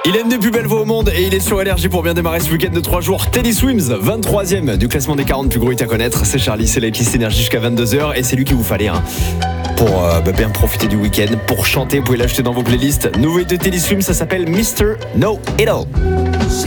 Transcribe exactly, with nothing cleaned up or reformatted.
Il aime des plus belles voix au monde et il est sur L R J pour bien démarrer ce week-end de trois jours. Teddy Swims, vingt-troisième du classement des quarante plus gros hits à connaître. C'est Charlie, c'est la Playlist Énergie jusqu'à vingt-deux heures et c'est lui qu'il vous fallait hein, pour euh, bah, bien profiter du week-end, pour chanter. Vous pouvez l'acheter dans vos playlists. Nouveau hit de Teddy Swims, ça s'appelle mister Know It All.